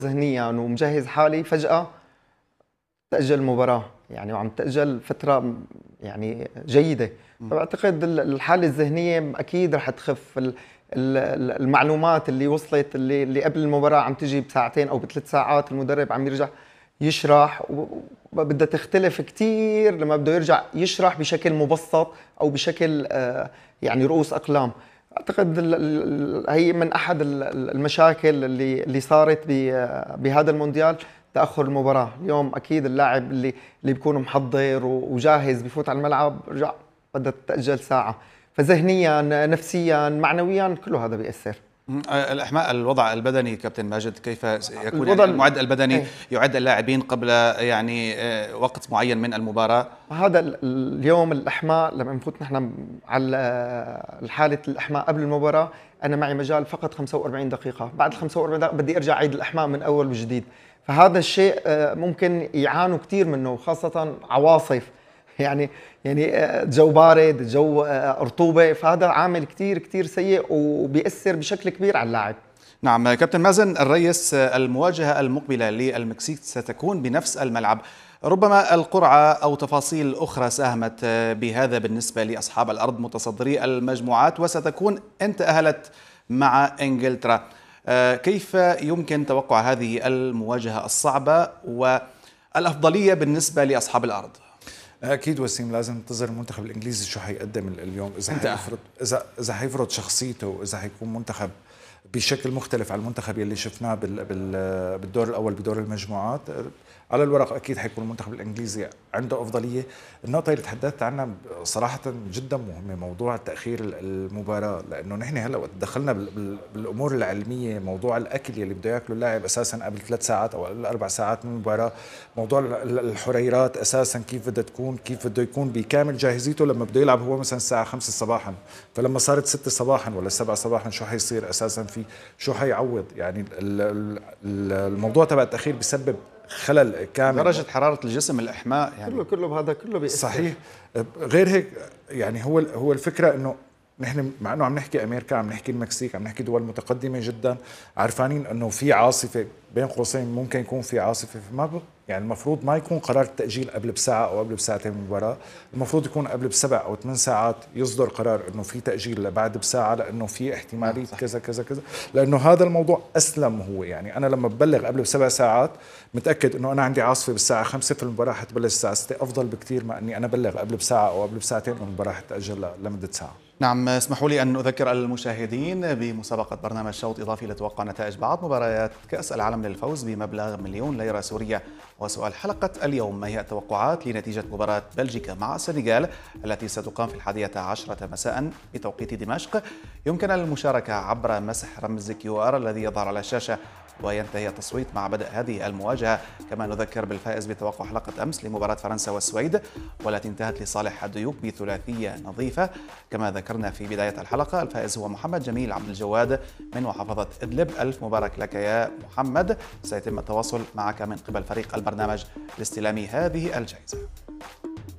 ذهنيا ومجهز حالي، فجأة تأجل المباراة يعني، وعم تأجل فترة يعني جيدة. فبعتقد الحالة الذهنية أكيد رح تخف. المعلومات اللي وصلت اللي قبل المباراة عم تجي بساعتين أو بثلاث ساعات، المدرب عم يرجع يشرح وبدها تختلف كتير لما بده يرجع يشرح بشكل مبسط أو بشكل يعني رؤوس أقلام. أعتقد هي من أحد المشاكل اللي صارت بهذا المونديال، تأخر المباراة. اليوم أكيد اللاعب اللي بيكون محضر وجاهز بفوت على الملعب، رجع بدها تتأجل ساعة. فذهنيا نفسيا معنويا كله هذا بيأثر. الإحماء، الوضع البدني كابتن ماجد كيف يكون؟ يعني المعد البدني يعد اللاعبين قبل يعني وقت معين من المباراة. هذا اليوم الإحماء لما نفوت نحن على حالة الإحماء قبل المباراة، أنا معي مجال فقط 45 دقيقة. بعد ال 45 دقيقة بدي أرجع أعيد الإحماء من أول وجديد. فهذا الشيء ممكن يعانوا كثير منه، خاصة عواصف يعني جو بارد، جو رطوبة، فهذا عامل كثير كثير سيء وبيأثر بشكل كبير على اللاعب. نعم كابتن مازن الريس، المواجهة المقبلة للمكسيك ستكون بنفس الملعب، ربما القرعة أو تفاصيل أخرى ساهمت بهذا بالنسبة لأصحاب الأرض متصدري المجموعات، وستكون أنت تأهلت مع إنجلترا. كيف يمكن توقع هذه المواجهة الصعبة والأفضلية بالنسبة لأصحاب الأرض؟ اكيد وسيم، لازم ننتظر المنتخب الانجليزي شو حيقدم اليوم، اذا حيفرض شخصيته، واذا حيكون منتخب بشكل مختلف عن المنتخب يلي شفناه بالدور الاول بدور المجموعات. على الورق اكيد حيكون المنتخب الانجليزي عنده افضليه. النقطه اللي تحدثت عنها صراحه جدا مهمه، موضوع تاخير المباراه، لانه نحن هلا وقت دخلنا بالامور العلميه، موضوع الاكل يلي بده ياكله اللاعب اساسا قبل 3 ساعات او قبل 4 ساعات من المباراه، موضوع الحريرات اساسا كيف بدها تكون، كيف بده يكون بكامل جاهزيته لما بده يلعب هو مثلا الساعه 5 صباحا، فلما صارت 6 صباحا ولا 7 صباحا شو حيصير اساسا، في شو حيعوض. يعني الموضوع تبع التاخير بيسبب خلل كامل، درجة حرارة الجسم، الإحماء، يعني كله بهذا كله بيأثر. صحيح. غير هيك يعني هو الفكرة انه نحن مع انه عم نحكي امريكا، عم نحكي المكسيك، عم نحكي دول متقدمة جدا، عارفانين انه في عاصفة بين قوسين، ممكن يكون في عاصفة، فما يعني المفروض ما يكون قرار التأجيل قبل بساعة او قبل بساعتين من المباراة، المفروض يكون قبل ب7 أو 8 ساعات يصدر قرار انه في تأجيل لبعد بساعة، لانه في احتمالية كذا كذا كذا، لانه هذا الموضوع اسلم. هو يعني انا لما ببلغ قبل ب7 ساعات متأكد انه انا عندي عاصفة بالساعة 5، في المباراة حتبلش الساعة 6، افضل بكثير ما اني انا ابلغ قبل بساعة او قبل بساعتين والمباراة حتأجل لمدة ساعة. نعم، اسمحوا لي أن أذكر المشاهدين بمسابقة برنامج شوط إضافي لتوقع نتائج بعض مباريات كأس العالم للفوز بمبلغ 1,000,000 ليرة سورية. وسؤال حلقة اليوم: ما هي التوقعات لنتيجة مباراة بلجيكا مع السنغال التي ستقام في 11 مساء بتوقيت دمشق؟ يمكن المشاركة عبر مسح رمز QR الذي يظهر على الشاشة، وينتهي التصويت مع بدء هذه المواجهة. كما نذكر بالفائز بتوقع حلقة أمس لمباراة فرنسا والسويد والتي انتهت لصالح الديوك بثلاثية نظيفة. كما ذكرنا في بداية الحلقة، الفائز هو محمد جميل عبد الجواد من محافظة إدلب. ألف مبارك لك يا محمد. سيتم التواصل معك من قبل فريق البرنامج لاستلام هذه الجائزة.